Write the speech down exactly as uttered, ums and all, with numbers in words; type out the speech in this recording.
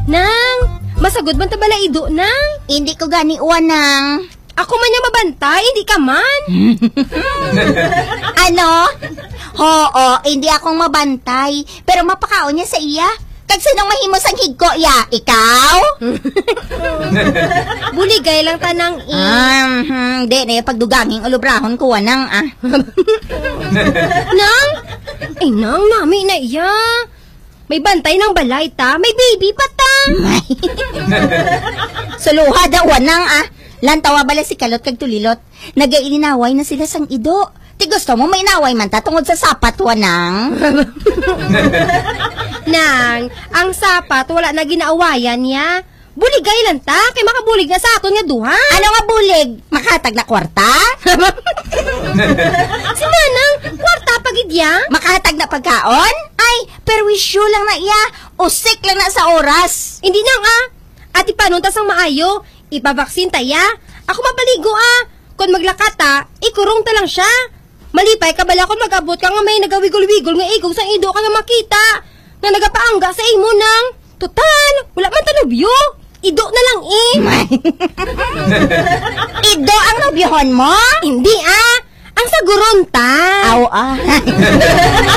Nang, masagod man tabala ido, nang. Hindi ko gani uwan nang. Ako man niya mabantay, hindi ka man. Ano? Oo, hindi akong mabantay. Pero mapakaon niya sa iya. Kag sinong mahimos ang higko, ya? Ikaw? Buligay lang tanang i. Um, di na yung pagduganging ulubrahon ko, nang ah. Nang? Ay, nang, nami na iya. May bantay ng balay ta. May baby pa ta. Suluha daw, nang ah. Lantawa bala si Kalot kag Tulilot. Nagaininaway na sila sang ido. Ti gusto mo may inaway man ta tungod sa sapat, wanang. Nang, ang sapat wala na ginaawayan niya. Buligay lang ta, kay makabulig na sa aton nga duha. Ano nga bulig? Makatag na kwarta? Si Manang, kwarta pagidya. Makatag na pagkaon? Ay, perwisyo lang na iya. Usik lang na sa oras. Hindi nang ah. At ipanuntas ang maayo. Ipabaksin taya. Ako mapaligo ah. Kung maglakat ta, ikurong ta lang siya. Malipay ka bala kung mag-abot ka nga may nagawigol-wigol nga igaw sa ido ka nga makita. Na nagapaangga sa imo nang. Total, wala man tanubyo. Ido na lang eh. Ido ang nobyohon mo? Hindi ah. Ang saguron ta. Aw ah.